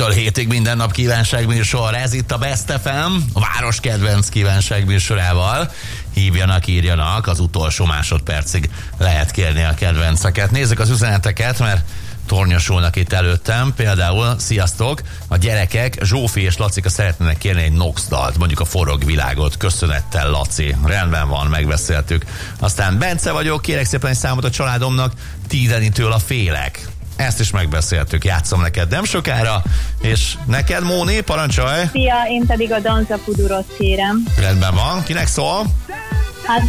6-tól 7-ig minden nap kívánságműsor. Ez itt a Best FM, a város kedvenc kívánságműsorával. Hívjanak, írjanak, az utolsó másodpercig lehet kérni a kedvenceket. Nézzük az üzeneteket, mert tornyosulnak itt előttem. Például, sziasztok, a gyerekek, Zsófi és Lacika szeretnének kérni egy Nox dalt, mondjuk a Forog világot. Köszönettel, Laci. Rendben van, megbeszéltük. Aztán Bence vagyok, kérek szépen egy számot a családomnak, Tídenitől a Félek. Ezt is megbeszéltük, játszom neked nem sokára, és neked, Móni, parancsolj! Szia, én pedig a Danza Pudurot kérem. Rendben van, kinek szól?